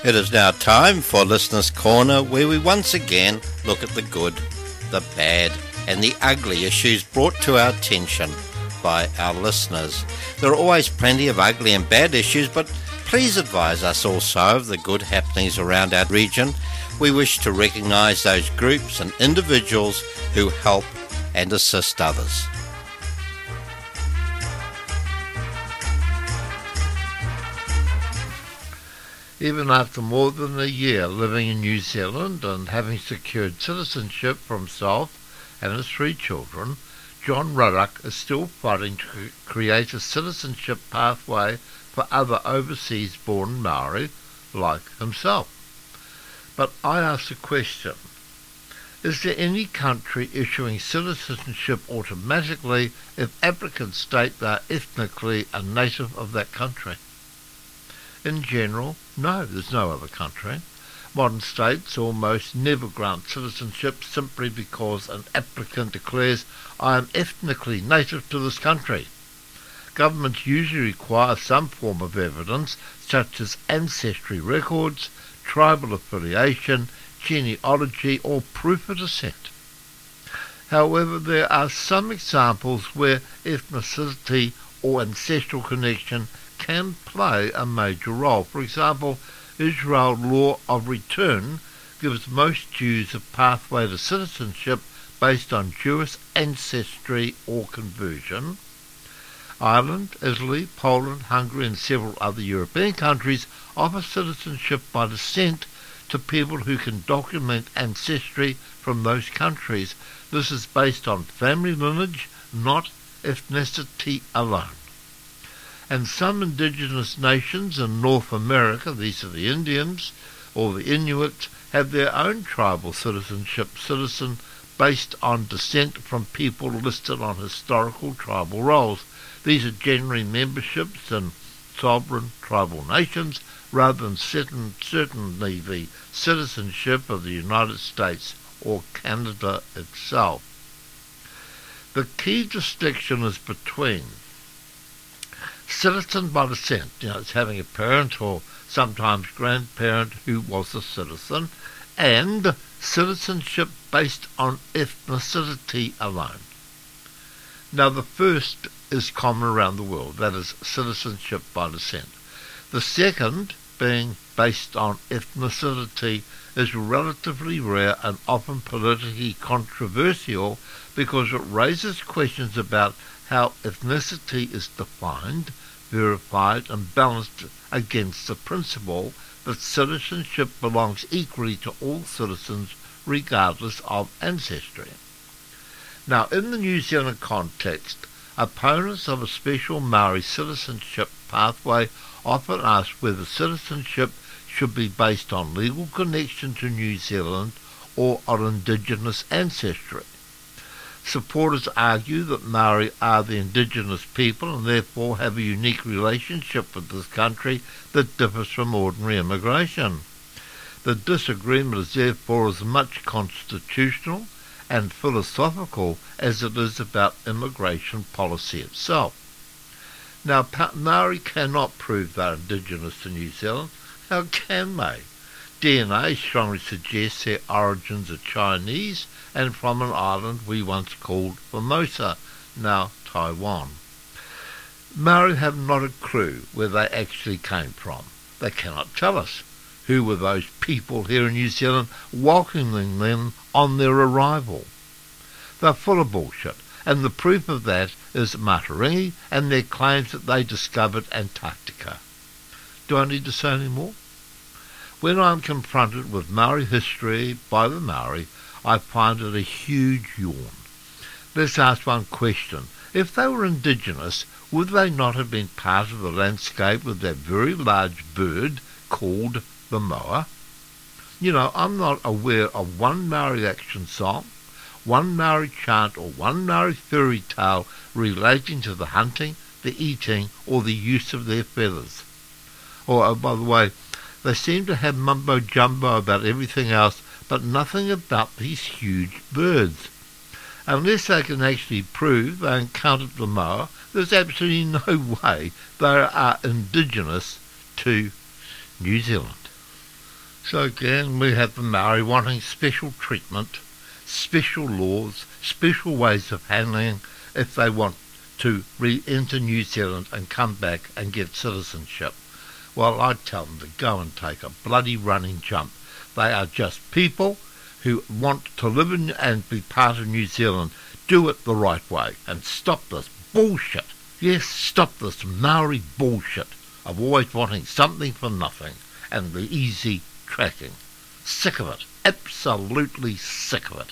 It is now time for Listener's Corner, where we once again look at the good, the bad and the ugly issues brought to our attention by our listeners. There are always plenty of ugly and bad issues, but please advise us also of the good happenings around our region. We wish to recognise those groups and individuals who help and assist others. Even after more than a year living in New Zealand and having secured citizenship for himself and his 3 children, John Ruddock is still fighting to create a citizenship pathway for other overseas-born Maori like himself. But I ask the question, is there any country issuing citizenship automatically if applicants state they are ethnically a native of that country? In general, no, there's no other country. Modern states almost never grant citizenship simply because an applicant declares, I am ethnically native to this country. Governments usually require some form of evidence, such as ancestry records, tribal affiliation, genealogy, or proof of descent. However, there are some examples where ethnicity or ancestral connection can play a major role. For example, Israel law of return gives most Jews a pathway to citizenship based on Jewish ancestry or conversion. Ireland, Italy, Poland, Hungary and several other European countries offer citizenship by descent to people who can document ancestry from those countries. This is based on family lineage, not ethnicity alone. And some indigenous nations in North America, these are the Indians or the Inuits, have their own tribal citizenship based on descent from people listed on historical tribal rolls. These are generally memberships in sovereign tribal nations rather than certainly the citizenship of the United States or Canada itself. The key distinction is between citizen by descent, it's having a parent or sometimes grandparent who was a citizen, and citizenship based on ethnicity alone. Now the first is common around the world, that is citizenship by descent. The second, being based on ethnicity, is relatively rare and often politically controversial because it raises questions about how ethnicity is defined, verified and balanced against the principle that citizenship belongs equally to all citizens regardless of ancestry. Now, in the New Zealand context, opponents of a special Maori citizenship pathway often ask whether citizenship should be based on legal connection to New Zealand or on indigenous ancestry. Supporters argue that Maori are the indigenous people and therefore have a unique relationship with this country that differs from ordinary immigration. The disagreement is therefore as much constitutional and philosophical as it is about immigration policy itself. Now, Maori cannot prove they're indigenous to New Zealand. How can they? DNA strongly suggests their origins are Chinese and from an island we once called Formosa, now Taiwan. Maori have not a clue where they actually came from. They cannot tell us who were those people here in New Zealand welcoming them on their arrival. They're full of bullshit, and the proof of that is Mataringi and their claims that they discovered Antarctica. Do I need to say any more? When I'm confronted with Maori history by the Maori, I find it a huge yawn. Let's ask one question. If they were indigenous, would they not have been part of the landscape with that very large bird called the moa? I'm not aware of one Maori action song, one Maori chant or one Maori fairy tale relating to the hunting, the eating or the use of their feathers. Oh, by the way, they seem to have mumbo-jumbo about everything else, but nothing about these huge birds. Unless they can actually prove they encountered the moa, there's absolutely no way they are indigenous to New Zealand. So again, we have the Maori wanting special treatment, special laws, special ways of handling if they want to re-enter New Zealand and come back and get citizenship. Well, I tell them to go and take a bloody running jump. They are just people who want to live in and be part of New Zealand. Do it the right way and stop this bullshit. Yes, stop this Maori bullshit of always wanting something for nothing and the easy tracking. Sick of it. Absolutely sick of it.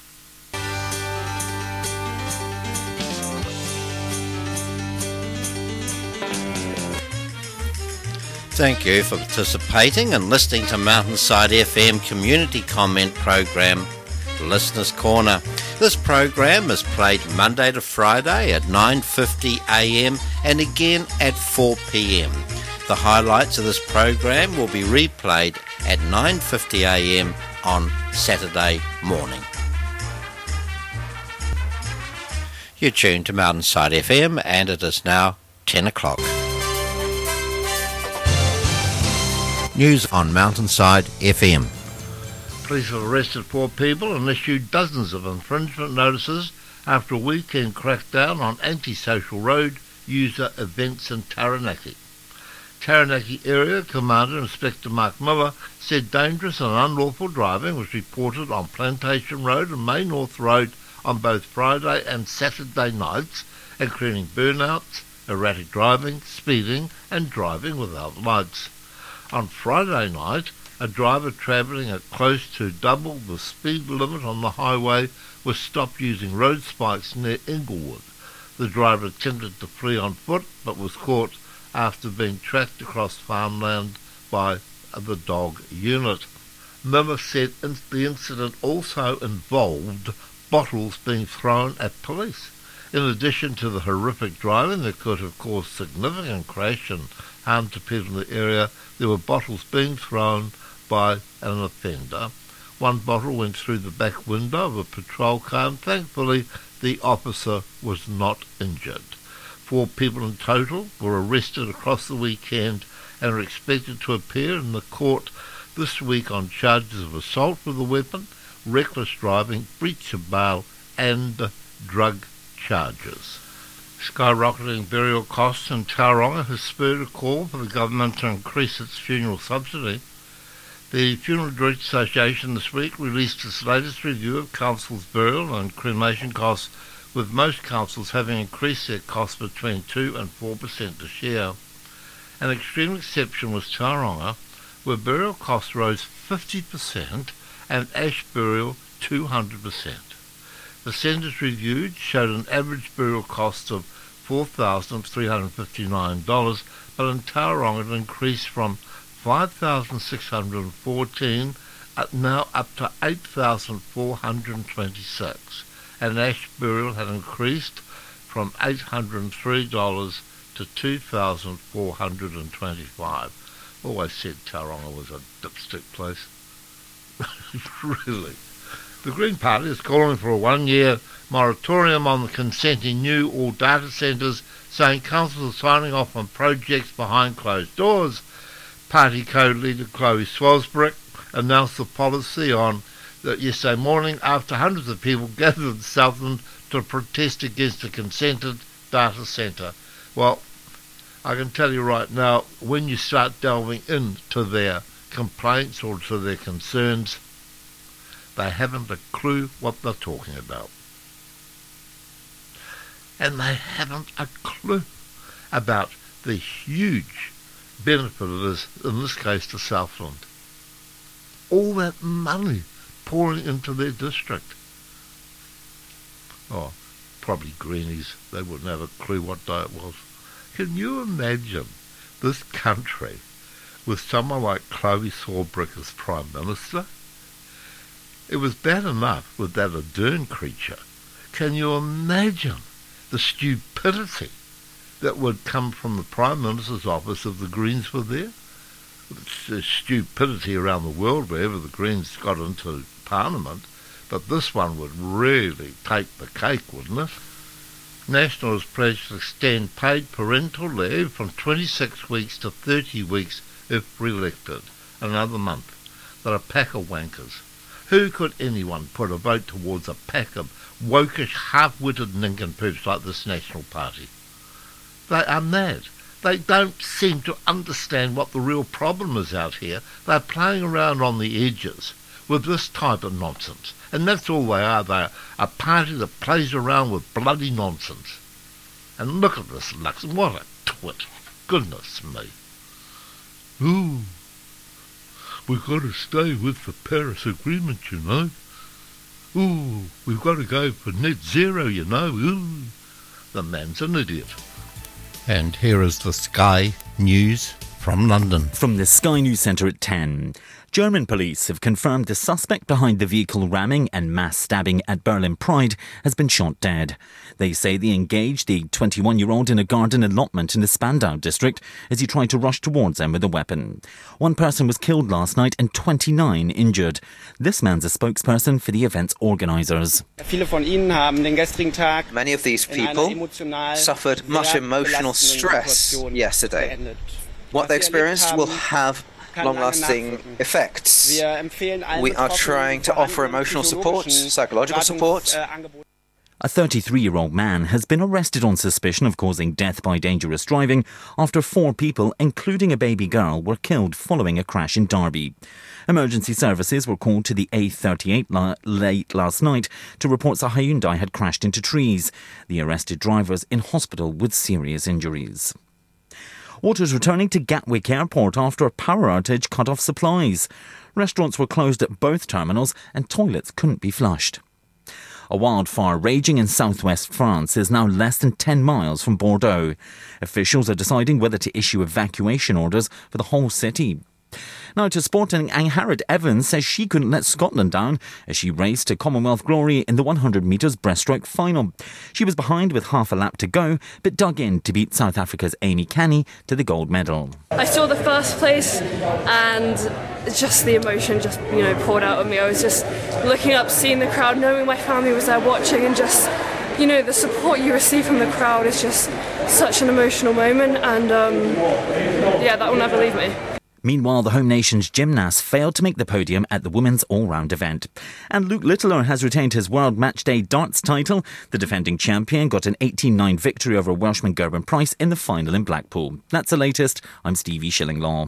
Thank you for participating and listening to Mountainside FM community comment program, Listener's Corner. This program is played Monday to Friday at 9:50 a.m. and again at 4 p.m. The highlights of this program will be replayed at 9:50 a.m. on Saturday morning. You're tuned to Mountainside FM and it is now 10 o'clock. News on Mountainside FM. Police have arrested 4 people and issued dozens of infringement notices after a weekend crackdown on antisocial road user events in Taranaki. Taranaki Area Commander Inspector Mark Miller said dangerous and unlawful driving was reported on Plantation Road and May North Road on both Friday and Saturday nights, including burnouts, erratic driving, speeding and driving without lights. On Friday night, a driver travelling at close to double the speed limit on the highway was stopped using road spikes near Inglewood. The driver attempted to flee on foot but was caught after being tracked across farmland by the dog unit. Miller said the incident also involved bottles being thrown at police. In addition to the horrific driving that could have caused significant crash and harm to people in the area, there were bottles being thrown by an offender. One bottle went through the back window of a patrol car and thankfully the officer was not injured. 4 people in total were arrested across the weekend and are expected to appear in the court this week on charges of assault with a weapon, reckless driving, breach of bail and drug charges. Skyrocketing burial costs in Tauranga has spurred a call for the government to increase its funeral subsidy. The Funeral Directors Association this week released its latest review of councils' burial and cremation costs, with most councils having increased their costs between 2 and 4% this year. An extreme exception was Tauranga, where burial costs rose 50% and ash burial 200%. The centres reviewed showed an average burial cost of $4,359, but in Tauranga it increased from $5,614 now up to $8,426, and ash burial had increased from $803 to $2,425. Always said Tauranga was a dipstick place. Really. The Green Party is calling for a 1-year moratorium on the consenting new all data centres, saying councils are signing off on projects behind closed doors. Party co-leader Chloe Swalsbrick announced the policy on yesterday morning after hundreds of people gathered in Southland to protest against a consented data centre. Well, I can tell you right now, when you start delving into their complaints or to their concerns, they haven't a clue what they're talking about. And they haven't a clue about the huge benefit it is, in this case, to Southland. All that money pouring into their district. Oh, probably greenies. They wouldn't have a clue what day it was. Can you imagine this country with someone like Chloe Swalsbrick as Prime Minister? It was bad enough with that Ardern creature. Can you imagine the stupidity that would come from the Prime Minister's office if the Greens were there? There's stupidity around the world wherever the Greens got into Parliament, but this one would really take the cake, wouldn't it? National has pledged to extend paid parental leave from 26 weeks to 30 weeks if re-elected, another month. They're a pack of wankers. Who could anyone put a vote towards a pack of wokish, half-witted nincompoops like this National Party? They are mad. They don't seem to understand what the real problem is out here. They're playing around on the edges with this type of nonsense. And that's all they are. They're a party that plays around with bloody nonsense. And look at this Luxon. What a twit. Goodness me. Ooh. We've got to stay with the Paris Agreement, you know. Ooh, we've got to go for net zero, you know. Ooh. The man's an idiot. And here is the Sky News from London. From the Sky News Centre at 10. German police have confirmed the suspect behind the vehicle ramming and mass stabbing at Berlin Pride has been shot dead. They say they engaged the 21-year-old in a garden allotment in the Spandau district as he tried to rush towards them with a weapon. One person was killed last night and 29 injured. This man's a spokesperson for the event's organisers. Many of these people suffered much emotional stress yesterday. What they experienced will have long-lasting effects. We are trying to offer emotional support, psychological support. A 33-year-old man has been arrested on suspicion of causing death by dangerous driving after 4 people, including a baby girl, were killed following a crash in Derby. Emergency services were called to the A38 late last night to report a Hyundai had crashed into trees. The arrested driver's in hospital with serious injuries. Water's returning to Gatwick Airport after a power outage cut off supplies. Restaurants were closed at both terminals and toilets couldn't be flushed. A wildfire raging in southwest France is now less than 10 miles from Bordeaux. Officials are deciding whether to issue evacuation orders for the whole city. Now to sport, and Angharad Evans says she couldn't let Scotland down as she raced to Commonwealth glory in the 100 metres breaststroke final. She was behind with half a lap to go, but dug in to beat South Africa's Amy Canny to the gold medal. I saw the first place and just the emotion poured out of me. I was just looking up, seeing the crowd, knowing my family was there watching, and just, the support you receive from the crowd is just such an emotional moment, and that will never leave me. Meanwhile, the home nation's gymnast failed to make the podium at the women's all-round event. And Luke Littler has retained his World Matchday darts title. The defending champion got an 18-9 victory over Welshman Gerben Price in the final in Blackpool. That's the latest. I'm Stevie Shillinglaw.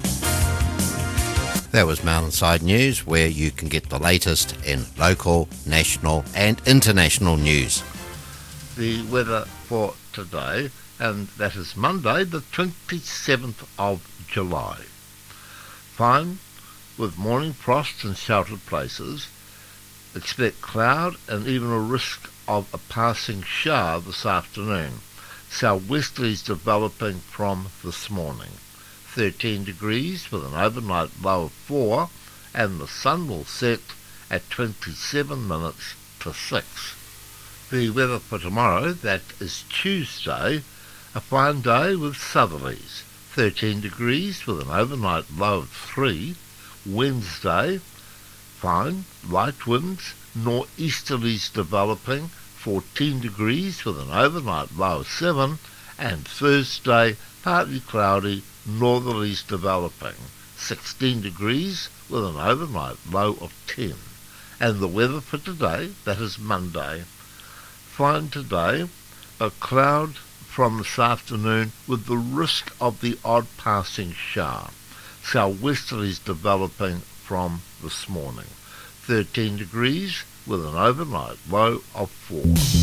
That was Mountainside News, where you can get the latest in local, national and international news. The weather for today, and that is Monday, the 27th of July. Fine, with morning frosts in sheltered places. Expect cloud and even a risk of a passing shower this afternoon. Southwesterlies developing from this morning. 13 degrees with an overnight low of 4, and the sun will set at 27 minutes to 6. The weather for tomorrow, that is Tuesday, a fine day with southerlies. 13 degrees with an overnight low of 3. Wednesday, fine, light winds, northeasterlies developing, 14 degrees with an overnight low of 7. And Thursday, partly cloudy, northerlies developing, 16 degrees with an overnight low of 10. And the weather for today, that is Monday, fine today, a cloud from this afternoon with the risk of the odd passing shower. Southwesterlies developing from this morning. 13 degrees with an overnight low of 4.